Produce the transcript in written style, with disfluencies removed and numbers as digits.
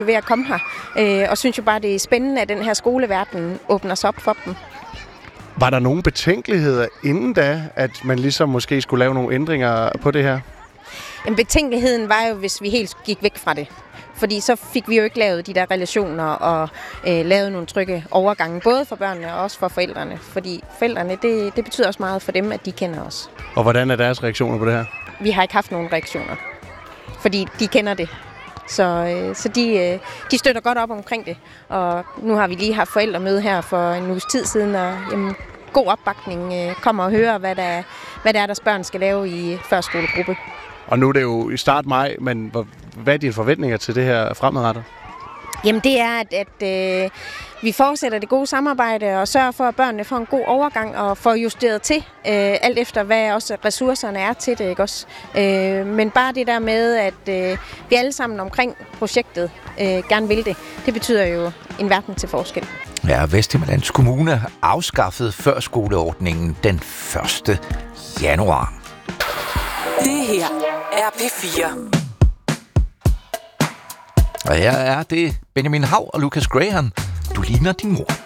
ved at komme her, og synes jo bare, det er spændende, at den her skoleverden åbner sig op for dem. Var der nogle betænkeligheder inden da, at man ligesom måske skulle lave nogle ændringer på det her? Jamen, betænkeligheden var jo, hvis vi helt gik væk fra det. Fordi så fik vi jo ikke lavet de der relationer og lavet nogle trygge overgange, både for børnene og også for forældrene. Fordi forældrene, det betyder også meget for dem, at de kender os. Og hvordan er deres reaktioner på det her? Vi har ikke haft nogen reaktioner, fordi de kender det. Så de støtter godt op omkring det. Og nu har vi lige haft forældremøde her for en uges tid siden, og jamen, god opbakning. Kommer og hører, hvad det er, deres børn skal lave i førskolegruppe. Og nu er det jo i start maj, men hvad er dine forventninger til det her fremadrettet? Jamen det er, at vi fortsætter det gode samarbejde og sørger for, at børnene får en god overgang og får justeret til, alt efter hvad også ressourcerne er til det, ikke også? Men bare det der med, at vi alle sammen omkring projektet gerne vil det, det betyder jo en verden til forskel. Ja, Vesthimmerlands Kommune har afskaffet førskoleordningen den 1. januar. Det her er P4. Og her er det Benjamin Hav og Lucas Graham. Du ligner din mor.